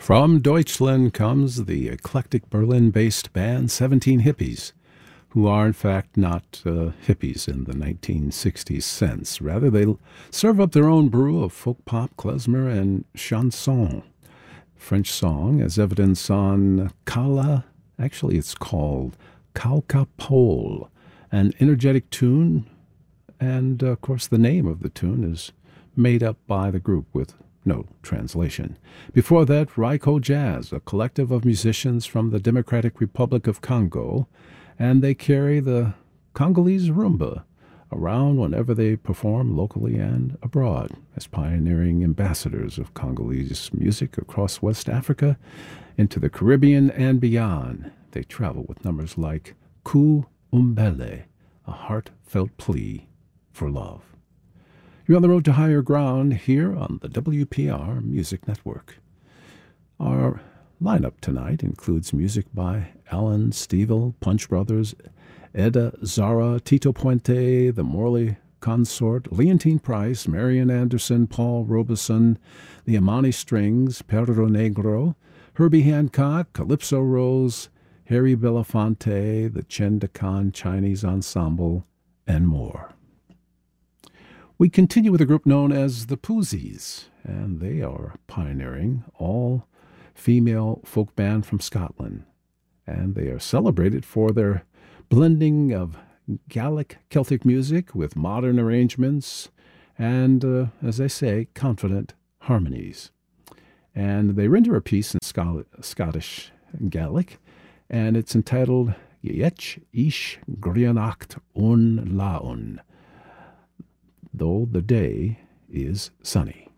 From Deutschland comes the eclectic Berlin-based band 17 Hippies, who are in fact not hippies in the 1960s sense. Rather, they serve up their own brew of folk pop, klezmer, and chanson. French song, as evidence on Kala, actually it's called Kauka Pole, an energetic tune, and of course the name of the tune is made up by the group with no translation. Before that, Raiko Jazz, a collective of musicians from the Democratic Republic of Congo, and they carry the Congolese rumba around whenever they perform locally and abroad as pioneering ambassadors of Congolese music across West Africa into the Caribbean and beyond. They travel with numbers like Ku Umbele, a heartfelt plea for love. You're on the road to higher ground here on the WPR Music Network. Our lineup tonight includes music by Alan Stivell, Punch Brothers, Edda Zara, Tito Puente, the Morley Consort, Leontine Price, Marian Anderson, Paul Robeson, the Amani Strings, Perro Negro, Herbie Hancock, Calypso Rose, Harry Belafonte, the Chendakan Chinese Ensemble, and more. We continue with a group known as the Poozies, and they are pioneering all-female folk band from Scotland, and they are celebrated for their blending of Gaelic Celtic music with modern arrangements and, as they say, confident harmonies. And they render a piece in Scottish Gaelic, and it's entitled Yech Ish Grianacht Un Laun, though the day is sunny.